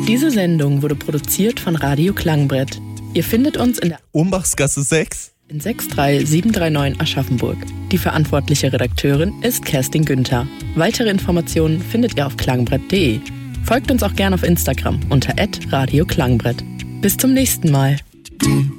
Diese Sendung wurde produziert von Radio Klangbrett. Ihr findet uns in der Umbachsgasse 6 in 63739 Aschaffenburg. Die verantwortliche Redakteurin ist Kerstin Günther. Weitere Informationen findet ihr auf klangbrett.de. Folgt uns auch gerne auf Instagram unter @Radio Klangbrett. Bis zum nächsten Mal.